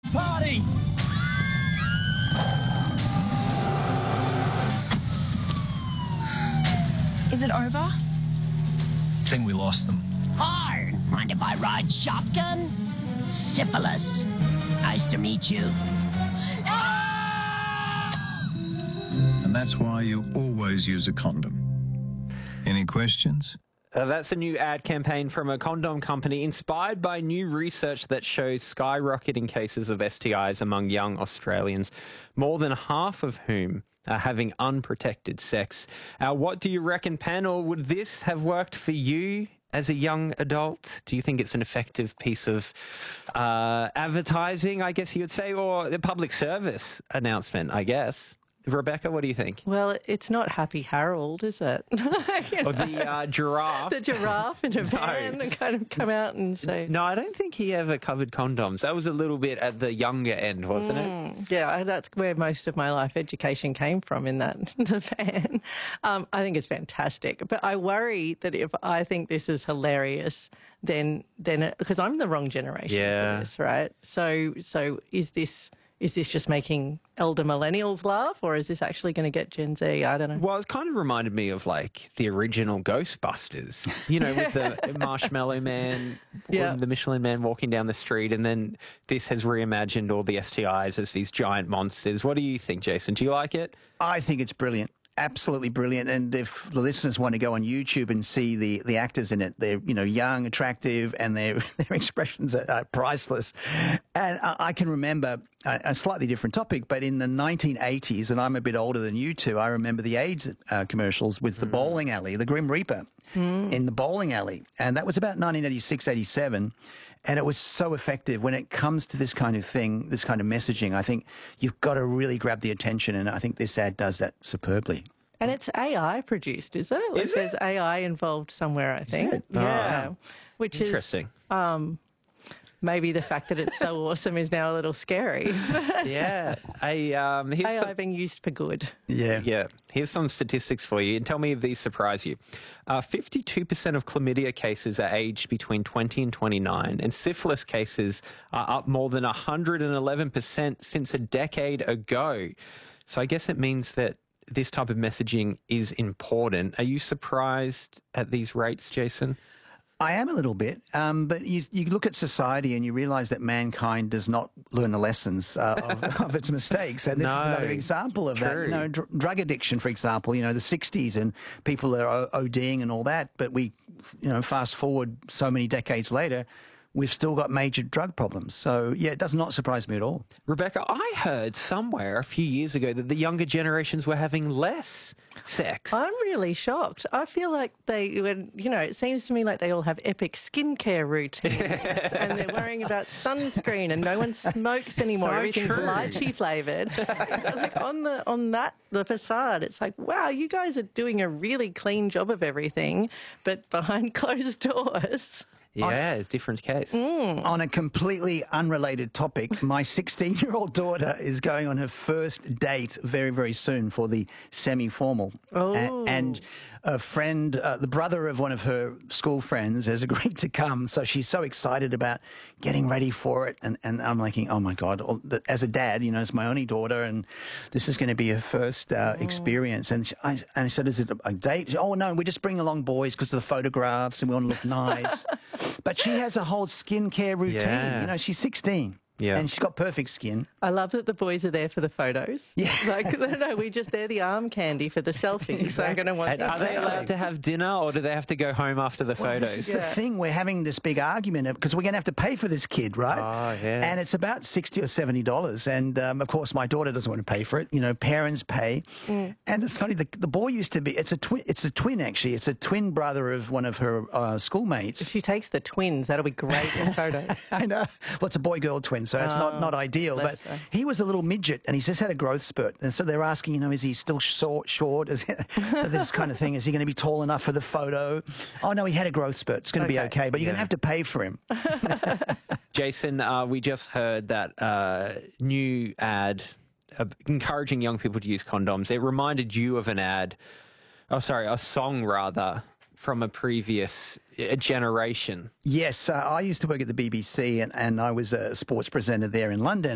Party! Is it over? I think we lost them. Hi, mind if I ride shotgun? Syphilis. Nice to meet you. And that's why you always use a condom. Any questions? That's a new ad campaign from a condom company inspired by new research that shows skyrocketing cases of STIs among young Australians, more than half of whom are having unprotected sex. What do you reckon, panel? Would this have worked for you as a young adult? Do you think it's an effective piece of advertising, I guess you would say, or a public service announcement, I guess? Rebecca, what do you think? Well, it's not Happy Harold, is it? Or the giraffe. The giraffe in a van and kind of come out and say... No, I don't think he ever covered condoms. That was a little bit at the younger end, wasn't it? Yeah, that's where most of my life education came from, in the van. I think it's fantastic. But I worry that if I think this is hilarious, then because I'm the wrong generation for this, right? So is this just making elder millennials laugh, or is this actually going to get Gen Z? I don't know. Well, it kind of reminded me of like the original Ghostbusters, with the Marshmallow Man, the Michelin Man walking down the street, and then this has reimagined all the STIs as these giant monsters. What do you think, Jason? Do you like it? I think it's brilliant. Absolutely brilliant. And if the listeners want to go on YouTube and see the actors in it, they're, young, attractive, and their expressions are priceless. And I can remember a slightly different topic, but in the 1980s, and I'm a bit older than you two, I remember the AIDS commercials with the bowling alley, the Grim Reaper in the bowling alley. And that was about 1986, 87. And it was so effective when it comes to this kind of thing, this kind of messaging. I think you've got to really grab the attention, and I think this ad does that superbly. And it's AI produced, is it? Like there's AI involved somewhere, I think. Is it? Yeah. Oh, which interesting. is maybe the fact that it's so awesome is now a little scary. Yeah. AI being used for good. Yeah. Here's some statistics for you, and tell me if these surprise you. 52% of chlamydia cases are aged between 20 and 29, and syphilis cases are up more than 111% since a decade ago. So I guess it means that this type of messaging is important. Are you surprised at these rates, Jason? I am a little bit, but you look at society and you realise that mankind does not learn the lessons of its mistakes, and this is another example of that. Drug addiction, for example, the 60s, and people are ODing and all that, but we, fast forward so many decades later, we've still got major drug problems. So, yeah, it does not surprise me at all. Rebecca, I heard somewhere a few years ago that the younger generations were having less sex. I'm really shocked. I feel like it seems to me like they all have epic skincare routines and they're worrying about sunscreen, and no one smokes anymore. Everything's lychee flavoured. Like the facade, it's like, wow, you guys are doing a really clean job of everything, but behind closed doors... Yeah, it's a different case. On a completely unrelated topic, my 16-year-old daughter is going on her first date very, very soon for the semi-formal. Oh. And a friend, the brother of one of her school friends, has agreed to come. So she's so excited about getting ready for it. And I'm thinking, oh, my God, as a dad, it's my only daughter, and this is going to be her first experience. And I said, is it a date? Oh, no, we just bring along boys because of the photographs and we want to look nice. But she has a whole skincare routine. Yeah. She's 16. Yeah. And she's got perfect skin. I love that the boys are there for the photos. Yeah. They're the arm candy for the selfies. So I'm going to want that. Are they allowed to have dinner, or do they have to go home after the photos? This is the thing. We're having this big argument because we're going to have to pay for this kid, right? Oh, yeah. And it's about $60 or $70. And, of course, my daughter doesn't want to pay for it. Parents pay. And it's funny, the boy used to be, it's a twin, actually. It's a twin brother of one of her schoolmates. If she takes the twins, that'll be great in photos. I know. Well, it's a boy-girl twin, so it's not ideal. But he was a little midget, and he's just had a growth spurt. And so they're asking, is he still short? Is this kind of thing. Is he going to be tall enough for the photo? Oh, no, he had a growth spurt. It's going to be okay, but you're going to have to pay for him. Jason, we just heard that new ad encouraging young people to use condoms. It reminded you of a song rather, from a previous generation. Yes, I used to work at the BBC, and I was a sports presenter there in London.